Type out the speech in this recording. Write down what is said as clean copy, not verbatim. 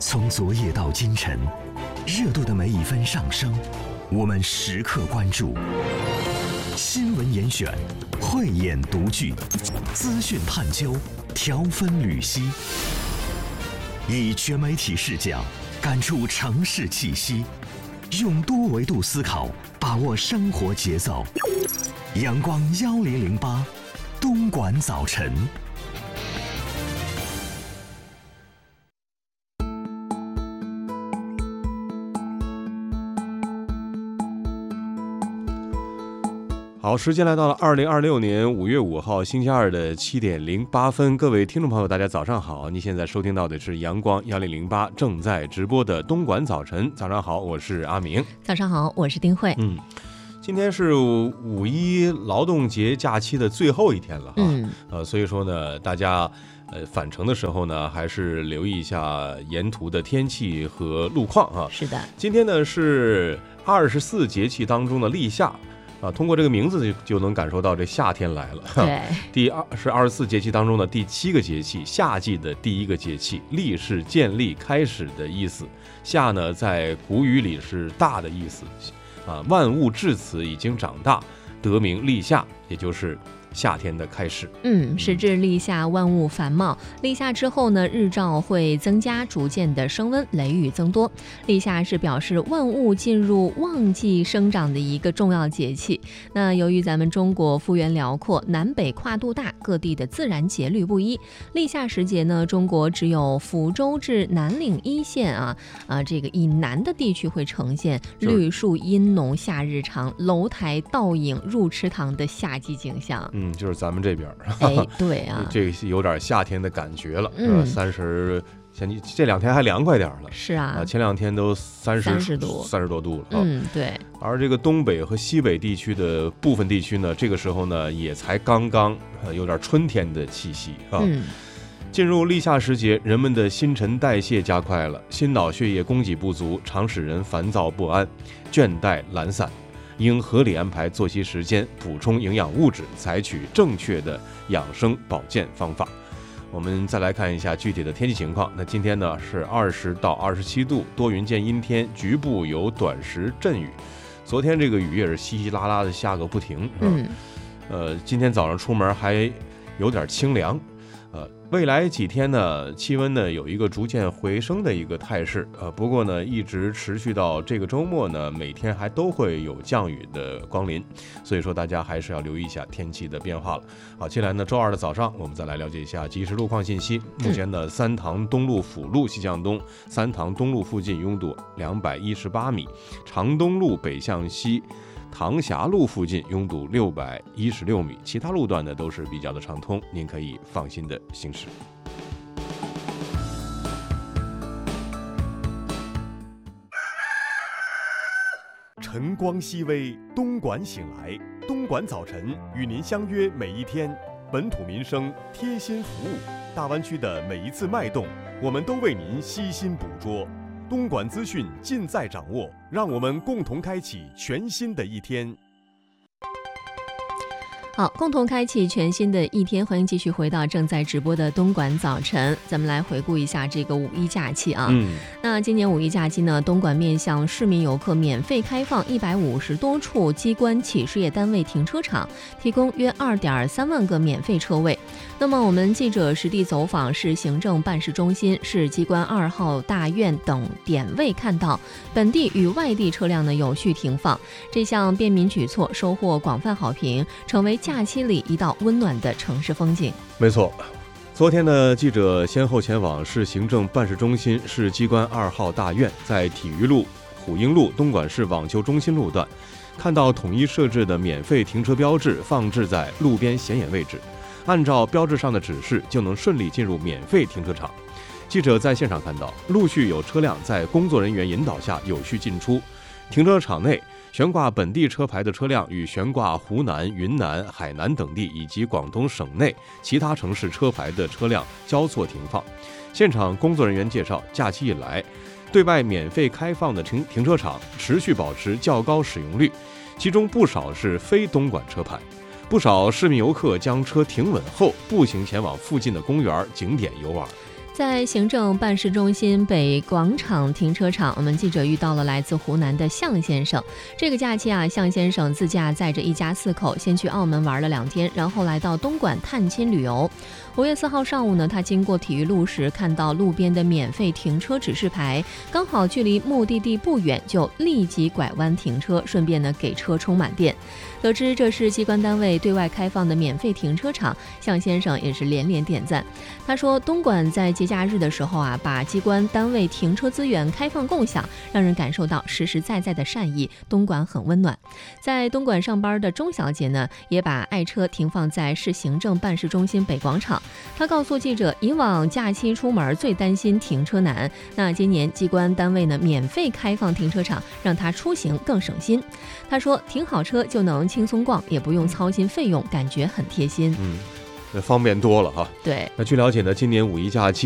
从昨夜到今晨，热度的每一分上升，我们时刻关注。新闻严选，慧眼独具，资讯探究，条分缕析，以全媒体视角感触城市气息，用多维度思考把握生活节奏。阳光1008，东莞早晨。 好，时间来到了2026年5月5号星期二的7点08分。各位听众朋友，大家早上好！您现在收听到的是阳光1008正在直播的东莞早晨。早上好，我是阿明。 早上好，我是丁慧。 今天是五一劳动节假期的最后一天了哈。所以说呢，大家返程的时候呢，还是留意一下沿途的天气和路况啊。 是的， 今天呢是24节气当中的立夏。通过这个名字就能感受到这夏天来了。 对， 是24节气当中的第7个节气，夏季的第一个节气。立是建立、开始的意思。夏呢，在古语里是大的意思。万物至此已经长大，得名立夏，也就是夏天的开始。 时至立夏，万物繁茂。立夏之后呢，日照会增加，逐渐的升温，雷雨增多。立夏是表示万物进入旺季生长的一个重要节气。那由于咱们中国幅员辽阔，南北跨度大，各地的自然节律不一。立夏时节呢，中国只有福州至南岭一线这个以南的地区会呈现绿树阴浓夏日长，楼台倒影入池塘的夏季景象。 就是咱们这边。 对啊， 这个有点夏天的感觉了，是吧？30，这2天还凉快点了。 是啊， 前2天都30多度了。 对。 而这个东北和西北地区的部分地区呢，这个时候呢，也才刚刚有点春天的气息啊。进入立夏时节，人们的新陈代谢加快了，心脑血液供给不足，常使人烦躁不安、倦怠懒散。应合理安排作息时间，补充营养物质，采取正确的养生保健方法。我们再来看一下具体的天气情况。那今天呢是20到27度，多云见阴天，局部有短时阵雨。昨天这个雨也是稀稀拉拉的下个不停，今天早上出门还有点清凉。未来几天呢，气温呢有一个逐渐回升的一个态势，不过呢一直持续到这个周末呢，每天还都会有降雨的光临，所以说大家还是要留意一下天气的变化了。好，接下来呢周二的早上，我们再来了解一下即时路况信息。目前呢，三塘东路辅路西向东，三塘东路附近拥堵218米，长东路北向西唐峡路附近拥堵616米，其他路段呢都是比较的畅通，您可以放心的行驶。 晨光熹微，东莞醒来，东莞早晨与您相约每一天，本土民生贴心服务，大湾区的每一次脉动，我们都为您悉心捕捉。东莞资讯尽在掌握，让我们共同开启全新的一天。 好，共同开启全新的一天，欢迎继续回到正在直播的东莞早晨。咱们来回顾一下这个五一假期啊。那今年五一假期呢，东莞面向市民游客免费开放150多处机关企事业单位停车场，提供约2.3万个免费车位。那么我们记者实地走访市行政办事中心、市机关2号大院等点位，看到本地与外地车辆呢有序停放，这项便民举措收获广泛好评，成为假期里一道温暖的城市风景。 没错，昨天呢，记者先后前往市行政办事中心、市机关2号大院，在体育路、虎英路、东莞市网球中心路段，看到统一设置的免费停车标志放置在路边显眼位置，按照标志上的指示就能顺利进入免费停车场。记者在现场看到，陆续有车辆在工作人员引导下有序进出，停车场内悬挂本地车牌的车辆与悬挂湖南、云南、海南等地以及广东省内其他城市车牌的车辆交错停放。现场工作人员介绍，假期以来，对外免费开放的停车场持续保持较高使用率，其中不少是非东莞车牌。不少市民游客将车停稳后，步行前往附近的公园景点游玩。 在行政办事中心北广场停车场，我们记者遇到了来自湖南的向先生。这个假期啊，向先生自驾载着一家4口先去澳门玩了2天，然后来到东莞探亲旅游。5月4号上午呢，他经过体育路时看到路边的免费停车指示牌，刚好距离目的地不远，就立即拐弯停车，顺便呢给车充满电。得知这是机关单位对外开放的免费停车场，向先生也是连连点赞。他说，东莞在节假日的时候啊，把机关单位停车资源开放共享，让人感受到实实在在的善意，东莞很温暖。在东莞上班的钟小姐呢，也把爱车停放在市行政办事中心北广场。她告诉记者，以往假期出门最担心停车难，那今年机关单位呢免费开放停车场，让她出行更省心。她说，停好车就能轻松逛，也不用操心费用，感觉很贴心。 方便多了哈。 对， 那据了解呢，今年5一假期